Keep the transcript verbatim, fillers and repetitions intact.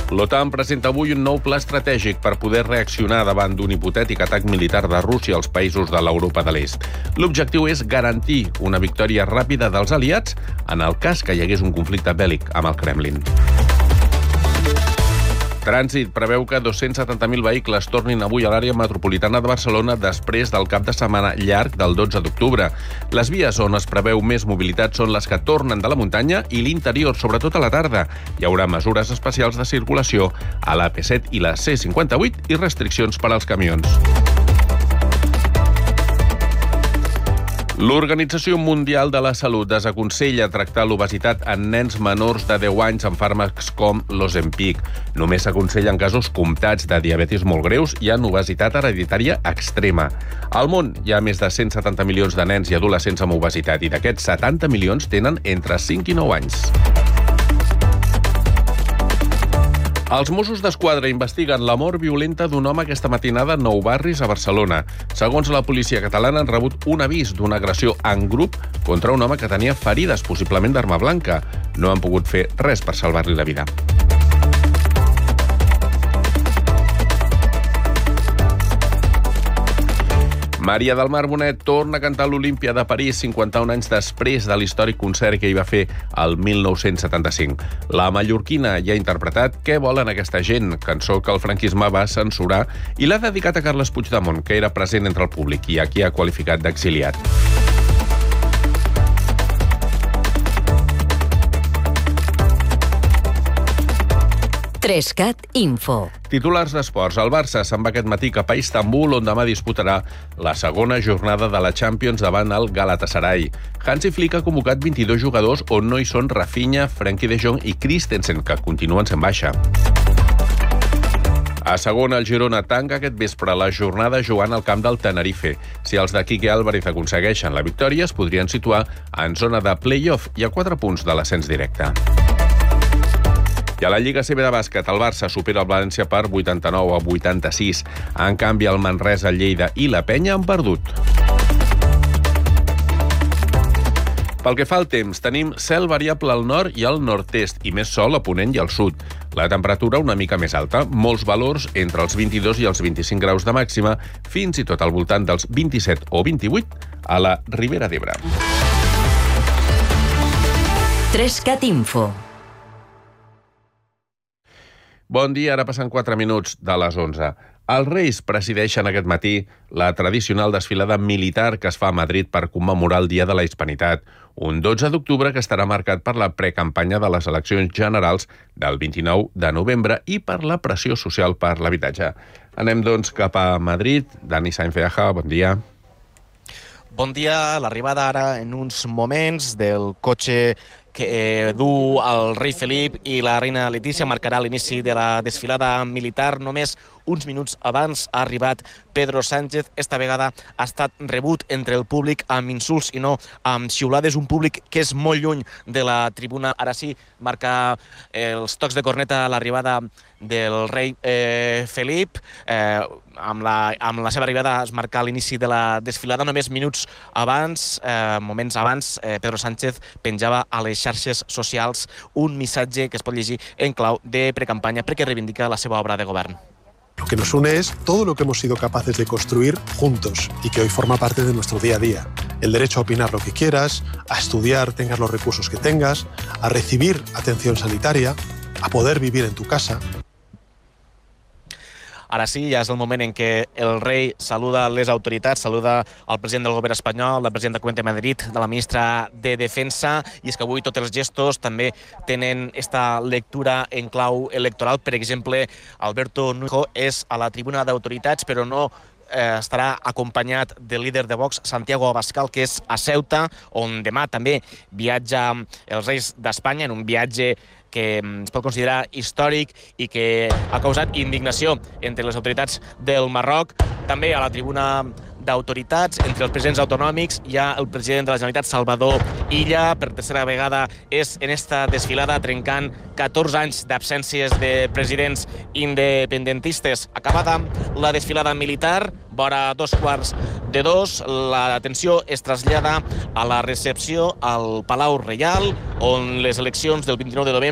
L'OTAN presenta avui un nou pla estratègic per poder reaccionar davant d'un hipotètic atac militar de Rússia als països de l'Europa de l'Est. L'objectiu és garantir una victòria ràpida dels aliats en el cas que hi hagués un conflicte bèl·lic amb el Kremlin. Trànsit preveu que dos-cents setanta mil vehicles tornin avui a l'àrea metropolitana de Barcelona després del cap de setmana llarg del dotze d'octubre. Les vies on es preveu més mobilitat són les que tornen de la muntanya i l'interior, sobretot a la tarda. Hi haurà mesures especials de circulació a l'A P set i la C cinquanta-vuit i restriccions per als camions. L'Organització Mundial de la Salut desaconsella tractar l'obesitat en nens menors de deu anys amb fàrmacs com l'Ozempic. Només s'aconsella en casos comptats de diabetis molt greus i en obesitat hereditària extrema. Al món hi ha més de cent setanta milions de nens i adolescents amb obesitat i d'aquests setanta milions tenen entre cinc i nou anys. Els Mossos d'Esquadra investiguen la mort violenta d'un home aquesta matinada a Nou Barris, a Barcelona. Segons la policia catalana, han rebut un avís d'una agressió en grup contra un home que tenia ferides, possiblement d'arma blanca. No han pogut fer res per salvar-li la vida. Maria del Mar Bonet torna a cantar a l'Olímpia de París cinquanta-un anys després de l'històric concert que hi va fer el mil nou-cents setanta-cinc. La mallorquina ja ha interpretat Què volen aquesta gent?, cançó que el franquisme va censurar, i l'ha dedicat a Carles Puigdemont, que era present entre el públic i a qui ha qualificat d'exiliat. Trescat Info. Titulars d'esports. El Barça se'n va aquest matí cap a Istanbul, on demà disputarà la segona jornada de la Champions davant el Galatasaray. Hansi Flick ha convocat vint-i-dos jugadors on no hi són Rafinha, Frenkie de Jong i Christensen, que continuen sent baixa. A segona, el Girona tanca aquest vespre la jornada jugant al camp del Tenerife. Si els de Quique Álvarez aconsegueixen la victòria, es podrien situar en zona de play-off i a quatre punts de l'ascens directe. I a la Lliga C B de bàsquet, el Barça supera el València per vuitanta-nou a vuitanta-sis. En canvi, el Manresa, el Lleida i la Penya han perdut. Pel que fa al temps, tenim cel variable al nord i al nord-est i més sol a ponent i al sud. La temperatura una mica més alta, molts valors entre els vint-i-dos i els vint-i-cinc graus de màxima, fins i tot al voltant dels vint-i-set o vint-i-vuit a la Ribera d'Ebre. Trescat Info. Bon dia, ara passen quatre minuts de les onze. Els Reis presideixen aquest matí la tradicional desfilada militar que es fa a Madrid per commemorar el Dia de la Hispanitat, un dotze d'octubre que estarà marcat per la precampanya de les eleccions generals del vint-i-nou de novembre i per la pressió social per l'habitatge. Anem, doncs, cap a Madrid. Dani Sainz Feaja, bon dia. Bon dia, l'arribada ara en uns moments del cotxe que du el rei Felip i la reina Letícia marcarà l'inici de la desfilada militar. Només uns minuts abans ha arribat Pedro Sánchez. Esta vegada ha estat rebut entre el públic amb insults i no amb xiulades. Un públic que és molt lluny de la tribuna. Ara sí, marca els tocs de corneta a l'arribada del rei eh, Felip. Eh, amb, la, amb la seva arribada es marca l'inici de la desfilada. Només minuts abans, eh, moments abans, eh, Pedro Sánchez penjava a les xarxes socials un missatge que es pot llegir en clau de precampanya perquè reivindica la seva obra de govern. Lo que nos une es todo lo que hemos sido capaces de construir juntos y que hoy forma parte de nuestro día a día. El derecho a opinar lo que quieras, a estudiar, tengas los recursos que tengas, a recibir atención sanitaria, a poder vivir en tu casa. Ara sí, ja és el moment en què el rei saluda les autoritats, saluda el president del govern espanyol, el president de Comunitat de Madrid, de la ministra de Defensa, i és que avui tots els gestos també tenen esta lectura en clau electoral. Per exemple, Alberto Núñez és a la tribuna d'autoritats, però no eh, estarà acompanyat del líder de Vox, Santiago Abascal, que és a Ceuta, on demà també viatja els reis d'Espanya en un viatge que es pot considerar històric i que ha causat indignació entre les autoritats del Marroc. També a la tribuna d'autoritats, entre els presidents autonòmics, hi ha el president de la Generalitat, Salvador Illa. Per tercera vegada és en esta desfilada, trencant catorze anys d'absències de presidents independentistes. Acabada la desfilada militar, vora dos quarts de dos, l'atenció es trasllada a la recepció al Palau Reial, on les eleccions del vint-i-nou de novembre